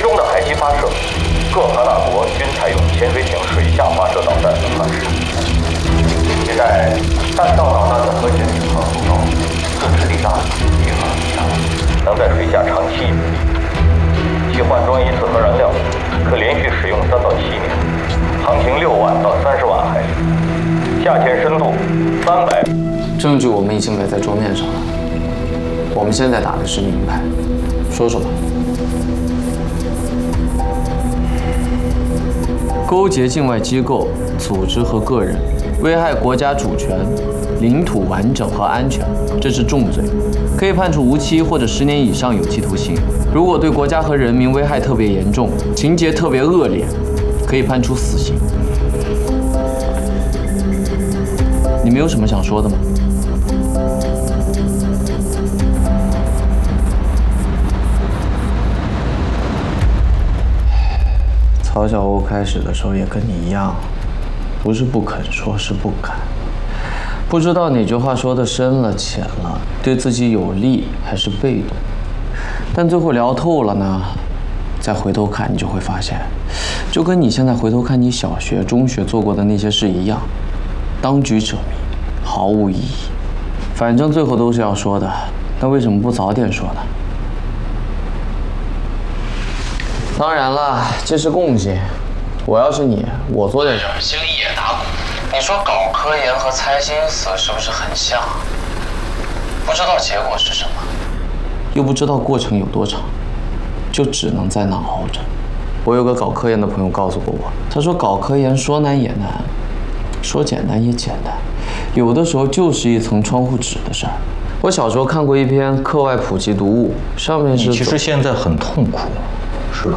中的海基发射，各核大国均采用潜水艇水下发射导弹的方式。现在，弹道导弹的核潜艇航速高，自制力大，续航力强，能在水下长期隐蔽。其换装一次核燃料，可连续使用3到7年，航行6万到30万海里，下潜深度300。 证据我们已经摆在桌面上了，我们现在打的是明牌，说说吧。勾结境外机构、组织和个人，危害国家主权、领土完整和安全，这是重罪，可以判处无期或者10年以上有期徒刑。如果对国家和人民危害特别严重，情节特别恶劣，可以判处死刑。你们有什么想说的吗？曹小欧开始的时候也跟你一样，不是不肯说，是不敢。不知道哪句话说的深了浅了，对自己有利还是被动。但最后聊透了呢，再回头看，你就会发现，就跟你现在回头看你小学、中学做过的那些事一样，当局者迷，毫无意义。反正最后都是要说的，那为什么不早点说呢？当然了，这是共性。我要是你，我做点什么心里也打鼓。你说搞科研和猜心思是不是很像？不知道结果是什么，又不知道过程有多长，就只能在那熬着。我有个搞科研的朋友告诉过我，他说搞科研说难也难，说简单也简单，有的时候就是一层窗户纸的事儿。我小时候看过一篇课外普及读物，上面是…… 你其实现在很痛苦。